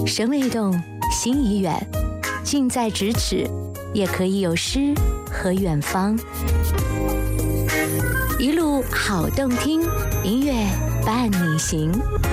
神未动，心已远，近在咫尺，也可以有诗和远方。一路好动听，音乐伴你行。